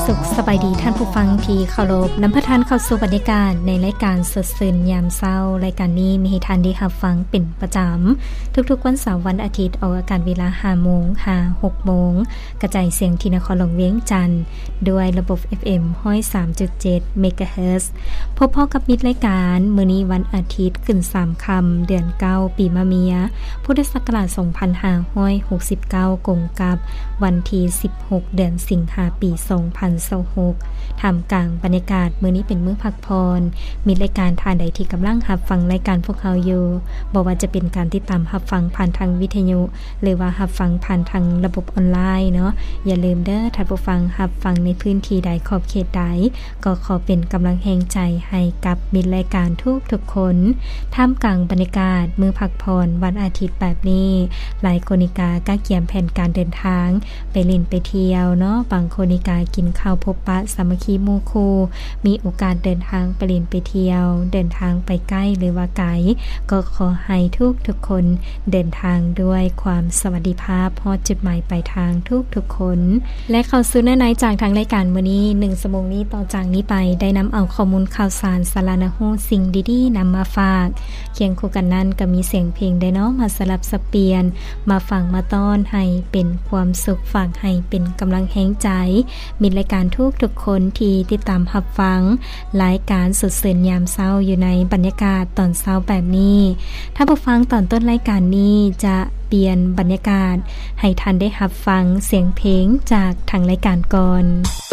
สุขสบายดีท่านผู้ฟังที่เคารพนำพระทานเข้าสู่บรรยากาศในรายการสดชื่นยามเช้ารายการนี้มีให้ท่านได้รับฟังเป็นประจำทุกๆวันเสาร์วันอาทิตย์ออกอากาศเวลา 5:00 น 6:00 นกระจายเสียงที่นครหลวงเวียงจันทน์ด้วยระบบ FM 103.7 เมกะเฮิรตซ์พบกับมิตรรายการมื้อนี้วันอาทิตย์ขึ้น3ค่ำเดือน9ปีมะเมียพุทธศักราช2569กงกับวันที่16เดือนสิงหาคมปี2026ท่ามกลางบรรยากาศมื้อนี้เป็นมื้อพักพรมีรายการท่านใดที่กำลังรับฟังรายการพวกเราอยู่บ่ว่าจะเป็นการติดตามรับฟังผ่านทางวิทยุหรือว่ารับฟังผ่านทางระบบออนไลน์เนาะอย่าลืมเด้อท่านผู้ฟังรับฟังในพื้นที่ใดขอบเขตใดก็ขอเป็นกำลังแห่งใจให้กับมิตรรายการทุกคนท่ามกลางบรรยากาศมื้อพักพรวันอาทิตย์แบบนี้หลายคนก็เกียมแผนการเดินทางไปเล่นไปเที่ยวเนาะบางคนกินข้าวพบปะสามัคคีหมู่คู่มีโอกาสเดินทางไปเล่นไปเที่ยวเดินทางไปใกล้หรือว่าไกลก็ขอให้ทุกคนเดินทางด้วยความสวัสดิภาพฮอดจุดหมายปลายทางทุกคนและเข้าสู่เนื้อในจากทางรายการมื้อนี้1ชั่วโมงนี้ต่อจากนี้ไปได้นำเอาข้อมูลข่าวสารสาระหูสิ่งดีๆนำมาฝากเคียงคู่กันนั้นก็มีเสียงเพลงได้เนาะมาสลับสับเปลี่ยนมาฟังมาต้อนให้เป็นความสุขฝากให้เป็นกำลังแห่งใจมีรายการทุกคนที่ติดตามรับฟังรายการสดชื่นยามเช้าอยู่ในบรรยากาศตอนเช้าแบบนี้ถ้าผู้ฟังตอนต้นรายการนี้จะเปลี่ยนบรรยากาศให้ท่านได้รับฟังเสียงเพลงจากทางรายการก่อน